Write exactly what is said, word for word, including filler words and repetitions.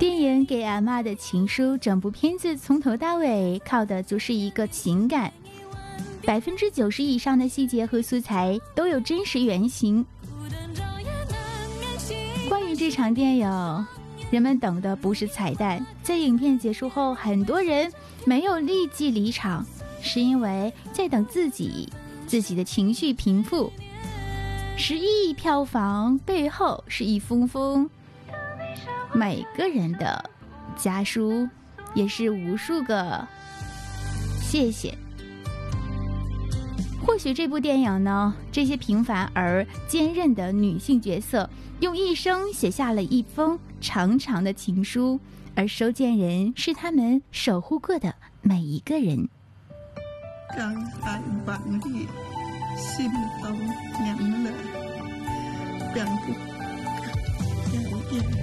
电影《给阿妈的情书》整部片子从头到尾靠的就是一个情感，百分之九十以上的细节和素材都有真实原型。关于这场电影，人们等的不是彩蛋，在影片结束后，很多人没有立即离场，是因为在等自己自己的情绪平复。十亿票房背后是一封封每个人的家书，也是无数个谢谢。或许这部电影呢，这些平凡而坚韧的女性角色用一生写下了一封长长的情书，而收件人是他们守护过的每一个人。 更大晚的心动眼泪，两不。